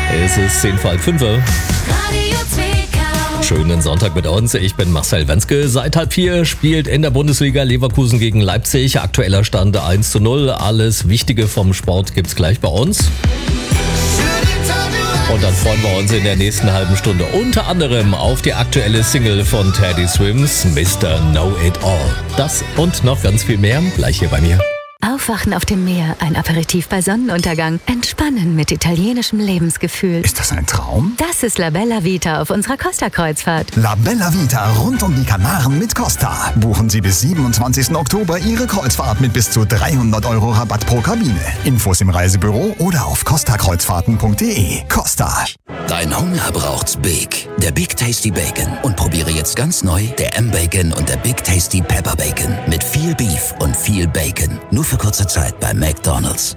Es ist 5:10. Schönen Sonntag mit uns. Ich bin Marcel Wenske. Seit 3:30 spielt in der Bundesliga Leverkusen gegen Leipzig. Aktueller Stand 1:0. Alles Wichtige vom Sport gibt's gleich bei uns. Und dann freuen wir uns in der nächsten halben Stunde unter anderem auf die aktuelle Single von Teddy Swims, Mr. Know It All. Das und noch ganz viel mehr gleich hier bei mir. Aufwachen auf dem Meer, ein Aperitif bei Sonnenuntergang, entspannen mit italienischem Lebensgefühl. Ist das ein Traum? Das ist La Bella Vita auf unserer Costa-Kreuzfahrt. La Bella Vita rund um die Kanaren mit Costa. Buchen Sie bis 27. Oktober Ihre Kreuzfahrt mit bis zu 300 € Rabatt pro Kabine. Infos im Reisebüro oder auf costakreuzfahrten.de. Costa. Dein Hunger braucht's Big. Der Big Tasty Bacon. Und probiere jetzt ganz neu der M-Bacon und der Big Tasty Pepper Bacon. Mit viel Beef und viel Bacon. Nur für kurze Zeit bei McDonald's.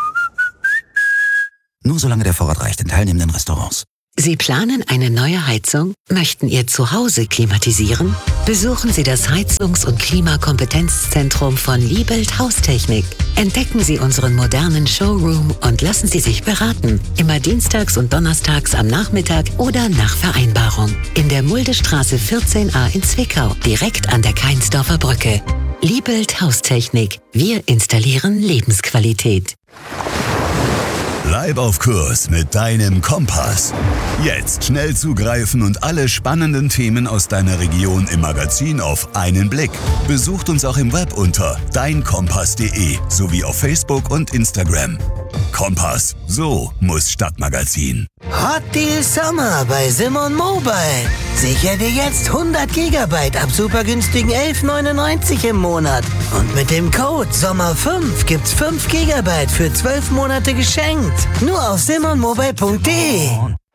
Nur solange der Vorrat reicht in teilnehmenden Restaurants. Sie planen eine neue Heizung? Möchten Ihr Zuhause klimatisieren? Besuchen Sie das Heizungs- und Klimakompetenzzentrum von Liebelt Haustechnik. Entdecken Sie unseren modernen Showroom und lassen Sie sich beraten. Immer dienstags und donnerstags am Nachmittag oder nach Vereinbarung. In der Muldestraße 14a in Zwickau, direkt an der Keinsdorfer Brücke. Liebelt Haustechnik. Wir installieren Lebensqualität. Bleib auf Kurs mit deinem Kompass. Jetzt schnell zugreifen und alle spannenden Themen aus deiner Region im Magazin auf einen Blick. Besucht uns auch im Web unter deinkompass.de sowie auf Facebook und Instagram. Kompass, so muss Stadtmagazin. Hot Deal Summer bei Simon Mobile. Sicher dir jetzt 100 GB ab super günstigen 11,99 im Monat. Und mit dem Code SOMMER5 gibt's 5 GB für 12 Monate geschenkt. Nur auf simonmobile.de.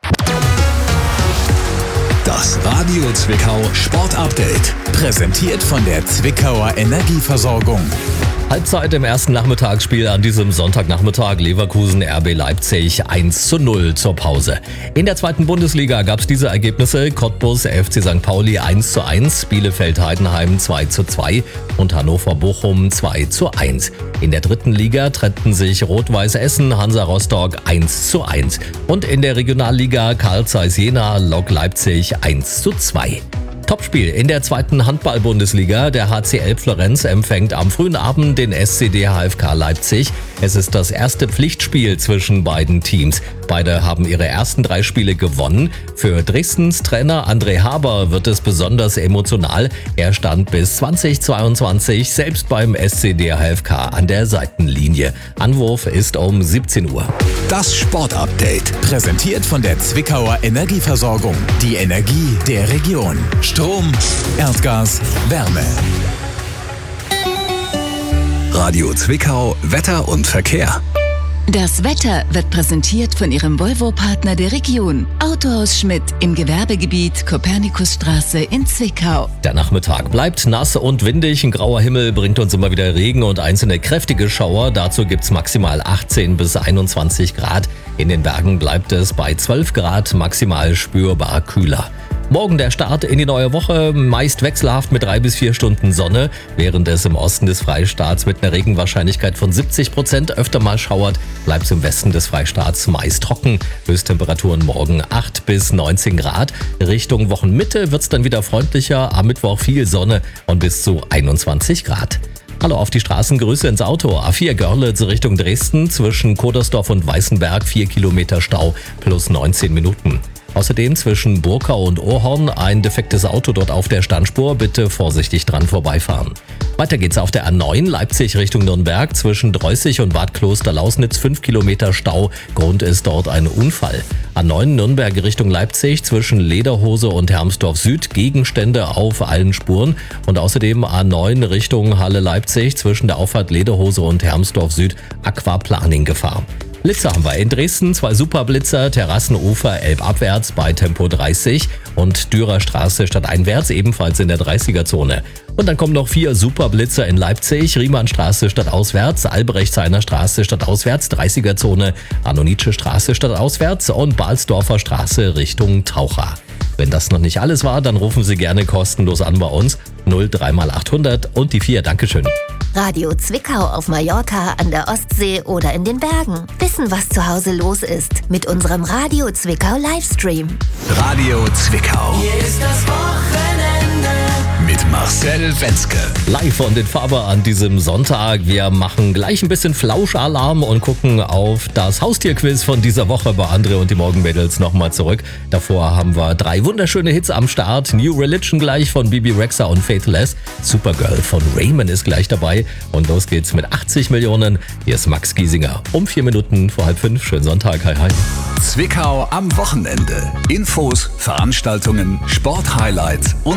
Das Radio Zwickau Sport Update. Präsentiert von der Zwickauer Energieversorgung. Halbzeit im ersten Nachmittagsspiel an diesem Sonntagnachmittag. Leverkusen RB Leipzig 1:0 zur Pause. In der zweiten Bundesliga gab es diese Ergebnisse. Cottbus FC St. Pauli 1:1, Bielefeld Heidenheim 2:2 und Hannover Bochum 2:1. In der dritten Liga trennten sich Rot-Weiß Essen, Hansa Rostock 1:1. Und in der Regionalliga Carl Zeiss Jena Lok Leipzig 1:2. Topspiel in der zweiten Handball-Bundesliga. Der HCL Florenz empfängt am frühen Abend den SCD HFK Leipzig. Es ist das erste Pflichtspiel zwischen beiden Teams. Beide haben ihre ersten 3 Spiele gewonnen. Für Dresdens Trainer André Haber wird es besonders emotional. Er stand bis 2022 selbst beim SCD HFK an der Seitenlinie. Anwurf ist um 17 Uhr. Das Sportupdate. Präsentiert von der Zwickauer Energieversorgung. Die Energie der Region. Strom, Erdgas, Wärme. Radio Zwickau, Wetter und Verkehr. Das Wetter wird präsentiert von Ihrem Volvo-Partner der Region. Autohaus Schmidt im Gewerbegebiet Kopernikusstraße in Zwickau. Der Nachmittag bleibt nass und windig. Ein grauer Himmel bringt uns immer wieder Regen und einzelne kräftige Schauer. Dazu gibt's maximal 18 bis 21 Grad. In den Bergen bleibt es bei 12 Grad, maximal spürbar kühler. Morgen der Start in die neue Woche, meist wechselhaft mit 3 bis 4 Stunden Sonne, während es im Osten des Freistaats mit einer Regenwahrscheinlichkeit von 70% öfter mal schauert, bleibt es im Westen des Freistaats meist trocken. Höchsttemperaturen morgen 8 bis 19 Grad. Richtung Wochenmitte wird es dann wieder freundlicher, am Mittwoch viel Sonne und bis zu 21 Grad. Hallo auf die Straßen, Grüße ins Auto. A4 Görlitz Richtung Dresden, zwischen Kodersdorf und Weißenberg 4 Kilometer Stau plus 19 Minuten. Außerdem zwischen Burkau und Ohrhorn ein defektes Auto dort auf der Standspur. Bitte vorsichtig dran vorbeifahren. Weiter geht's auf der A9 Leipzig Richtung Nürnberg zwischen Dreußig und Bad Kloster-Lausnitz 5 Kilometer Stau. Grund ist dort ein Unfall. A9 Nürnberg Richtung Leipzig zwischen Lederhose und Hermsdorf Süd Gegenstände auf allen Spuren. Und außerdem A9 Richtung Halle Leipzig zwischen der Auffahrt Lederhose und Hermsdorf Süd Aquaplaning Gefahr. Blitzer haben wir in Dresden, 2 Superblitzer, Terrassenufer elbabwärts bei Tempo 30 und Dürerstraße stadteinwärts ebenfalls in der 30er-Zone. Und dann kommen noch 4 Superblitzer in Leipzig, Riemannstraße stadtauswärts, Albrechtseiner Straße stadtauswärts, 30er-Zone, Annonitsche Straße stadtauswärts und Balsdorfer Straße Richtung Taucher. Wenn das noch nicht alles war, dann rufen Sie gerne kostenlos an bei uns 03 mal 800 und die 4. Dankeschön. Radio Zwickau auf Mallorca, an der Ostsee oder in den Bergen. Wissen, was zu Hause los ist mit unserem Radio Zwickau Livestream. Radio Zwickau. Hier ist das Wochenende. Mit Marcel Wenzke. Live von den Faber an diesem Sonntag. Wir machen gleich ein bisschen Flauschalarm und gucken auf das Haustierquiz von dieser Woche bei André und die Morgenmädels nochmal zurück. Davor haben wir 3 wunderschöne Hits am Start. New Religion gleich von Bibi Rexha und Faithless. Supergirl von Raymond ist gleich dabei. Und los geht's mit 80 Millionen. Hier ist Max Giesinger. Um 4 Minuten vor 4:30. Schönen Sonntag. Hi, hi. Zwickau am Wochenende. Infos, Veranstaltungen, Sporthighlights und